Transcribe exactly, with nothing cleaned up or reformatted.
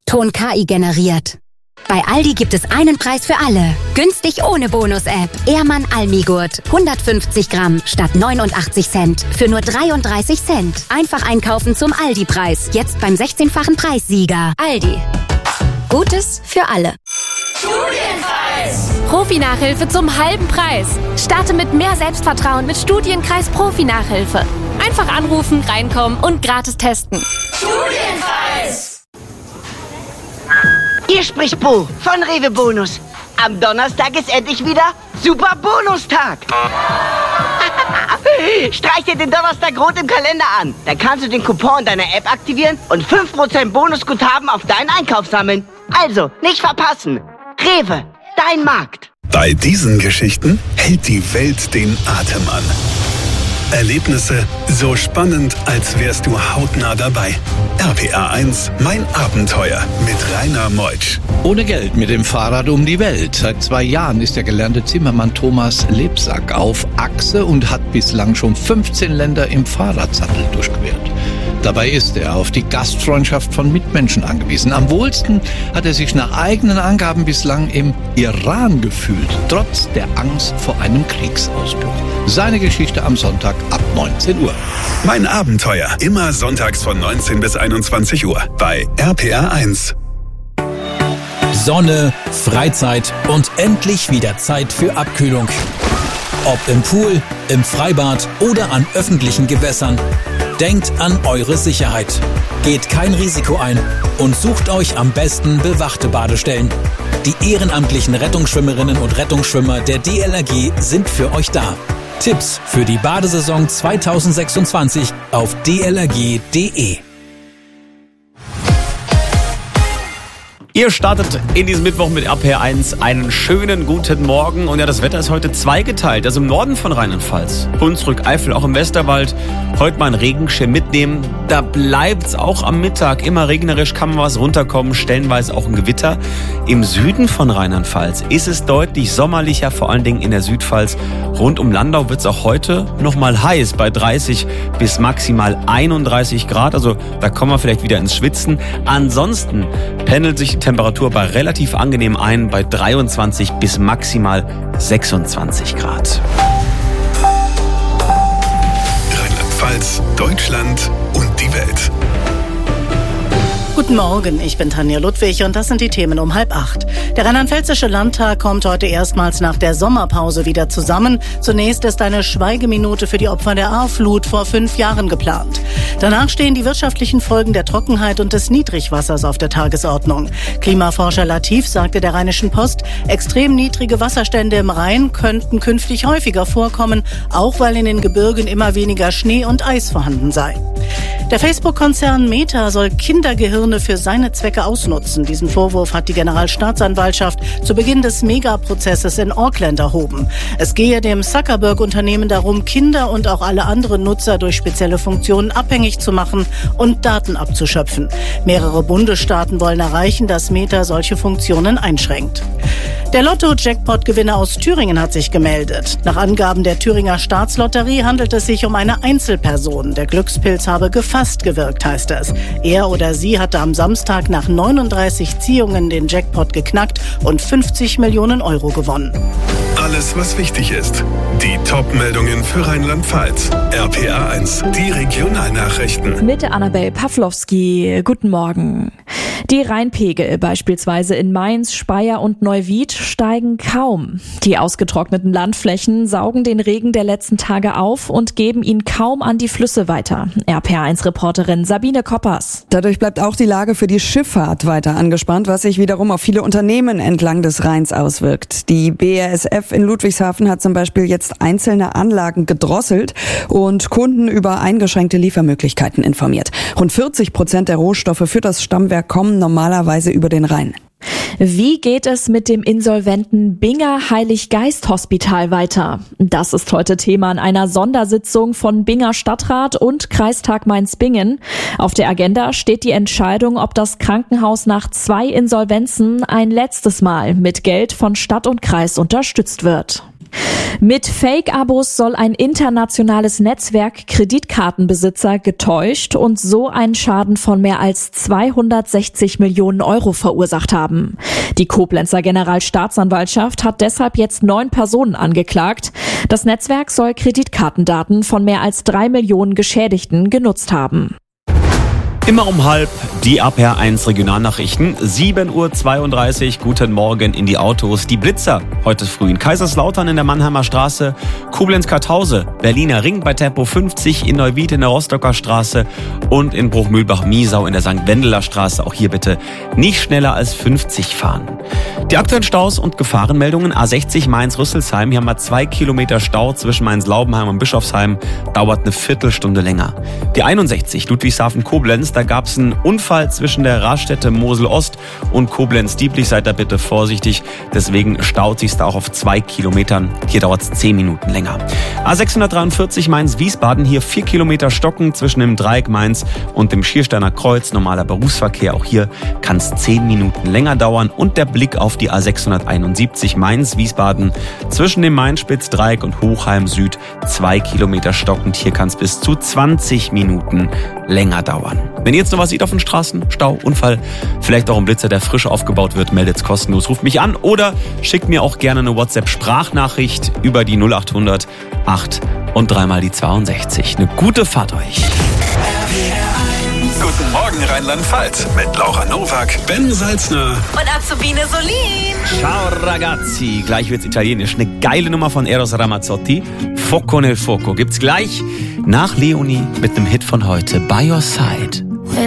Ton K I generiert. Bei Aldi gibt es einen Preis für alle. Günstig ohne Bonus-App. Ehrmann Almigurt. hundertfünfzig Gramm statt neunundachtzig Cent. Für nur dreiunddreißig Cent. Einfach einkaufen zum Aldi-Preis. Jetzt beim sechzehnfachen Preissieger. Aldi. Gutes für alle. Studienkreis! Profi-Nachhilfe zum halben Preis. Starte mit mehr Selbstvertrauen mit Studienkreis Profi-Nachhilfe. Einfach anrufen, reinkommen und gratis testen. Studienkreis! Hier spricht Bo von Rewe Bonus. Am Donnerstag ist endlich wieder Super Bonustag. Streich dir den Donnerstag rot im Kalender an. Dann kannst du den Coupon deiner App aktivieren und fünf Prozent Bonusguthaben auf deinen Einkauf sammeln. Also, nicht verpassen. Rewe, dein Markt. Bei diesen Geschichten hält die Welt den Atem an. Erlebnisse so spannend, als wärst du hautnah dabei. R P R eins, mein Abenteuer mit Rainer Meutsch. Ohne Geld mit dem Fahrrad um die Welt. Seit zwei Jahren ist der gelernte Zimmermann Thomas Lebsack auf Achse und hat bislang schon fünfzehn Länder im Fahrradsattel durchquert. Dabei ist er auf die Gastfreundschaft von Mitmenschen angewiesen. Am wohlsten hat er sich nach eigenen Angaben bislang im Iran gefühlt, trotz der Angst vor einem Kriegsausbruch. Seine Geschichte am Sonntag ab neunzehn Uhr. Mein Abenteuer, immer sonntags von neunzehn bis einundzwanzig Uhr bei R P R eins. Sonne, Freizeit und endlich wieder Zeit für Abkühlung. Ob im Pool, im Freibad oder an öffentlichen Gewässern. Denkt an eure Sicherheit. Geht kein Risiko ein und sucht euch am besten bewachte Badestellen. Die ehrenamtlichen Rettungsschwimmerinnen und Rettungsschwimmer der D L R G sind für euch da. Tipps für die Badesaison zweitausendsechsundzwanzig auf d l r g punkt d e. Ihr startet in diesem Mittwoch mit R P R eins einen schönen guten Morgen. Und ja, das Wetter ist heute zweigeteilt. Also im Norden von Rheinland-Pfalz, Hunsrück, Eifel, auch im Westerwald. Heute mal einen Regenschirm mitnehmen. Da bleibt's auch am Mittag immer regnerisch, kann man was runterkommen, stellenweise auch ein Gewitter. Im Süden von Rheinland-Pfalz ist es deutlich sommerlicher, vor allen Dingen in der Südpfalz. Rund um Landau wird's auch heute noch mal heiß, bei dreißig bis maximal einunddreißig Grad. Also da kommen wir vielleicht wieder ins Schwitzen. Ansonsten pendelt sich die Temperatur bei relativ angenehm ein, bei dreiundzwanzig bis maximal sechsundzwanzig Grad. Rheinland-Pfalz, Deutschland und die Welt. Guten Morgen, ich bin Tanja Ludwig und das sind die Themen um halb acht. Der Rheinland-Pfälzische Landtag kommt heute erstmals nach der Sommerpause wieder zusammen. Zunächst ist eine Schweigeminute für die Opfer der Ahrflut vor fünf Jahren geplant. Danach stehen die wirtschaftlichen Folgen der Trockenheit und des Niedrigwassers auf der Tagesordnung. Klimaforscher Latif sagte der Rheinischen Post, extrem niedrige Wasserstände im Rhein könnten künftig häufiger vorkommen, auch weil in den Gebirgen immer weniger Schnee und Eis vorhanden sei. Der Facebook-Konzern Meta soll Kindergehirne für seine Zwecke ausnutzen. Diesen Vorwurf hat die Generalstaatsanwaltschaft zu Beginn des Megaprozesses in Auckland erhoben. Es gehe dem Zuckerberg-Unternehmen darum, Kinder und auch alle anderen Nutzer durch spezielle Funktionen abhängig zu machen und Daten abzuschöpfen. Mehrere Bundesstaaten wollen erreichen, dass Meta solche Funktionen einschränkt. Der Lotto-Jackpot-Gewinner aus Thüringen hat sich gemeldet. Nach Angaben der Thüringer Staatslotterie handelt es sich um eine Einzelperson. Der Glückspilz habe gefasst gewirkt, heißt es. Er oder sie hatte am Samstag nach neununddreißig Ziehungen den Jackpot geknackt und fünfzig Millionen Euro gewonnen. Alles, was wichtig ist. Die Top-Meldungen für Rheinland-Pfalz. R P R eins, die Regionalnachrichten. Mit Annabel Pawlowski. Guten Morgen. Die Rheinpegel beispielsweise in Mainz, Speyer und Neuwied steigen kaum. Die ausgetrockneten Landflächen saugen den Regen der letzten Tage auf und geben ihn kaum an die Flüsse weiter. R P R eins Reporterin Sabine Koppers. Dadurch bleibt auch die Lage für die Schifffahrt weiter angespannt, was sich wiederum auf viele Unternehmen entlang des Rheins auswirkt. Die B A S F in Ludwigshafen hat zum Beispiel jetzt einzelne Anlagen gedrosselt und Kunden über eingeschränkte Liefermöglichkeiten informiert. Rund vierzig Prozent der Rohstoffe für das Stammwerk kommen normalerweise über den Rhein. Wie geht es mit dem insolventen Binger Heiliggeist-Hospital weiter? Das ist heute Thema in einer Sondersitzung von Binger Stadtrat und Kreistag Mainz-Bingen. Auf der Agenda steht die Entscheidung, ob das Krankenhaus nach zwei Insolvenzen ein letztes Mal mit Geld von Stadt und Kreis unterstützt wird. Mit Fake-Abos soll ein internationales Netzwerk Kreditkartenbesitzer getäuscht und so einen Schaden von mehr als zweihundertsechzig Millionen Euro verursacht haben. Die Koblenzer Generalstaatsanwaltschaft hat deshalb jetzt neun Personen angeklagt. Das Netzwerk soll Kreditkartendaten von mehr als drei Millionen Geschädigten genutzt haben. Immer um halb die A P R eins Regionalnachrichten. sieben Uhr zweiunddreißig. Guten Morgen in die Autos. Die Blitzer heute früh in Kaiserslautern in der Mannheimer Straße, Koblenz-Kartause, Berliner Ring bei Tempo fünfzig, in Neuwied in der Rostocker Straße und in Bruchmühlbach-Miesau in der Sankt Wendeler Straße. Auch hier bitte nicht schneller als fünfzig fahren. Die aktuellen Staus und Gefahrenmeldungen. A sechzig Mainz-Rüsselsheim. Hier haben wir zwei Kilometer Stau zwischen Mainz-Laubenheim und Bischofsheim. Dauert eine Viertelstunde länger. Die einundsechzig Ludwigshafen-Koblenz. Da gab es einen Unfall zwischen der Raststätte Mosel-Ost und Koblenz-Dieblich. Seid da bitte vorsichtig. Deswegen staut sich da auch auf zwei Kilometern. Hier dauert es zehn Minuten länger. A sechshundertdreiundvierzig Mainz-Wiesbaden. Hier vier Kilometer Stocken zwischen dem Dreieck Mainz und dem Schiersteiner Kreuz. Normaler Berufsverkehr. Auch hier kann es zehn Minuten länger dauern. Und der Blick auf die A sechshunderteinundsiebzig Mainz-Wiesbaden. Zwischen dem Mainz-Spitz-Dreieck und Hochheim Süd zwei Kilometer stockend. Hier kann es bis zu zwanzig Minuten länger dauern. Wenn ihr jetzt noch was seht auf den Straßen, Stau, Unfall, vielleicht auch ein Blitzer, der frisch aufgebaut wird, meldet's kostenlos. Ruft mich an oder schickt mir auch gerne eine WhatsApp-Sprachnachricht über die null acht hundert acht und dreimal die zweiundsechzig. Eine gute Fahrt euch. Guten Morgen Rheinland-Pfalz mit Laura Nowak, Ben Salzner Und Azubine Solin. Ciao ragazzi, gleich wird's italienisch. Eine geile Nummer von Eros Ramazzotti. Foco nel Foco gibt's gleich nach Leonie mit einem Hit von heute, By Your Side.